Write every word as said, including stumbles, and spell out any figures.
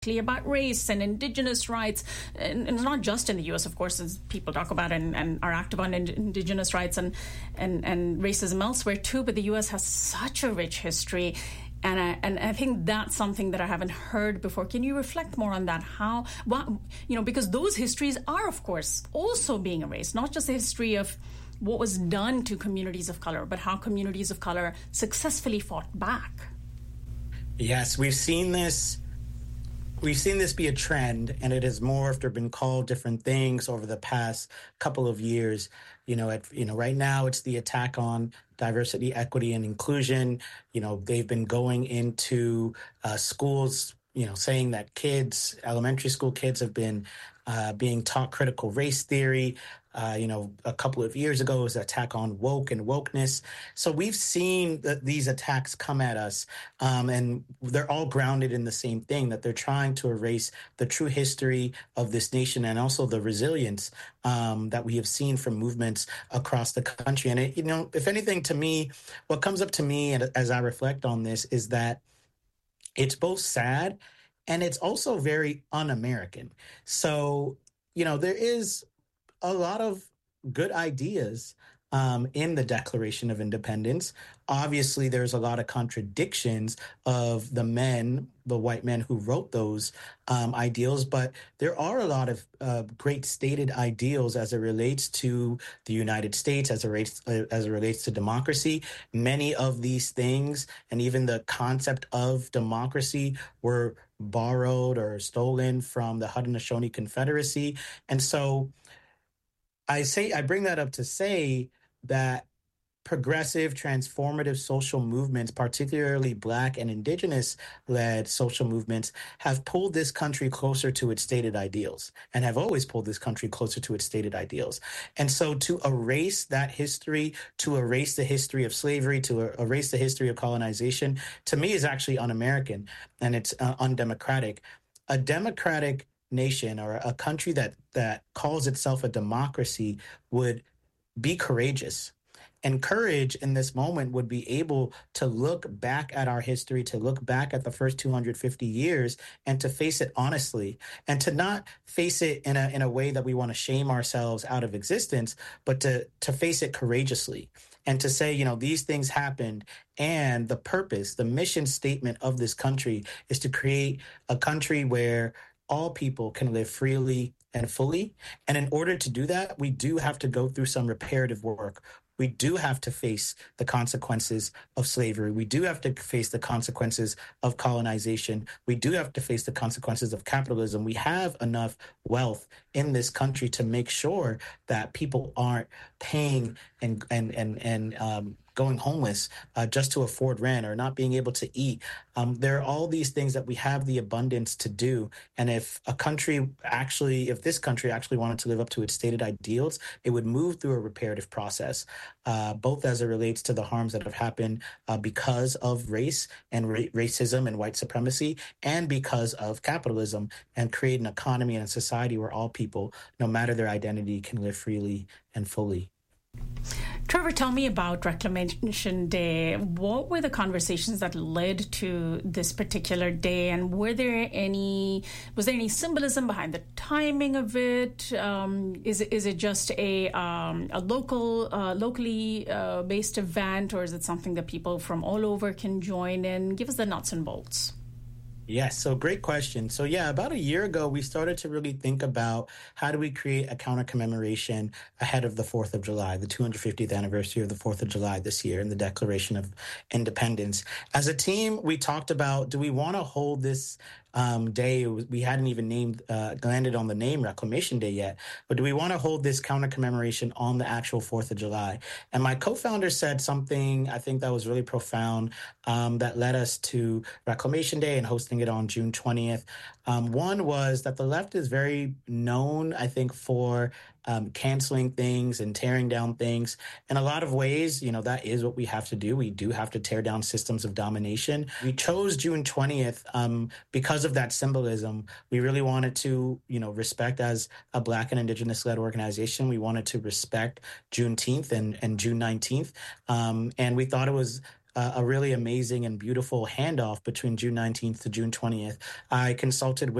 about race and indigenous rights, and, and it's not just in the U S, of course, as people talk about and, and are active on in, indigenous rights and, and, and racism elsewhere too, but the U S has such a rich history, and I, and I think that's something that I haven't heard before. Can you reflect more on that? How, what, you know, because those histories are, of course, also being erased, not just the history of what was done to communities of color, but how communities of color successfully fought back. Yes, we've seen this We've seen this be a trend, and it has morphed or been called different things over the past couple of years. You know, at, you know, right now it's the attack on diversity, equity, and inclusion. You know, they've been going into uh, schools, you know, saying that kids, elementary school kids, have been uh, being taught critical race theory. Uh, you know, a couple of years ago, it was an attack on woke and wokeness. So we've seen that these attacks come at us, um, and they're all grounded in the same thing, that they're trying to erase the true history of this nation and also the resilience um, that we have seen from movements across the country. And, it, you know, if anything, to me, what comes up to me and as I reflect on this is that it's both sad and it's also very un-American. So, you know, there is a lot of good ideas um, in the Declaration of Independence. Obviously, there's a lot of contradictions of the men, the white men who wrote those um, ideals, but there are a lot of uh, great stated ideals as it relates to the United States, as it relates, uh, as it relates to democracy. Many of these things, and even the concept of democracy, were borrowed or stolen from the Haudenosaunee Confederacy. And so I say I bring that up to say that progressive, transformative social movements, particularly Black and Indigenous-led social movements, have pulled this country closer to its stated ideals and have always pulled this country closer to its stated ideals. And so to erase that history, to erase the history of slavery, to er- erase the history of colonization, to me is actually un-American, and it's uh, undemocratic. A democratic nation or a country that that calls itself a democracy would be courageous. And courage in this moment would be able to look back at our history, to look back at the first two hundred fifty years and to face it honestly, and to not face it in a in a way that we want to shame ourselves out of existence, but to to face it courageously and to say, you know, these things happened, and the purpose, the mission statement of this country is to create a country where all people can live freely and fully. And in order to do that, we do have to go through some reparative work. We do have to face the consequences of slavery. We do have to face the consequences of colonization. We do have to face the consequences of capitalism. We have enough wealth in this country to make sure that people aren't paying and and and and um, going homeless uh, just to afford rent or not being able to eat. Um, there are all these things that we have the abundance to do. And if a country actually, if this country actually wanted to live up to its stated ideals, it would move through a reparative process, uh, both as it relates to the harms that have happened uh, because of race and ra- racism and white supremacy, and because of capitalism, and create an economy and a society where all people, no matter their identity, can live freely and fully. Trevor, tell me about Reclamation Day. What were the conversations that led to this particular day, and were there any was there any symbolism behind the timing of it? Um, is it is it just a um, a local uh, locally uh, based event, or is it something that people from all over can join in? Give us the nuts and bolts. Yes, so great question. So yeah, about a year ago, we started to really think about how do we create a counter commemoration ahead of the fourth of July, the two hundred fiftieth anniversary of the fourth of July this year and the Declaration of Independence. As a team, we talked about, do we want to hold this um, day? We hadn't even named, uh, landed on the name Reclamation Day yet, but do we want to hold this counter commemoration on the actual fourth of July? And my co-founder said something, I think that was really profound, um, that led us to Reclamation Day and hosting it on June twentieth. Um, one was that the left is very known, I think, for um, canceling things and tearing down things. In a lot of ways, you know, that is what we have to do. We do have to tear down systems of domination. We chose June twentieth um, because of that symbolism. We really wanted to, you know, respect, as a Black and Indigenous-led organization, we wanted to respect Juneteenth and, and June nineteenth. Um, and we thought it was uh, a really amazing and beautiful handoff between June nineteenth to June twentieth. I consulted with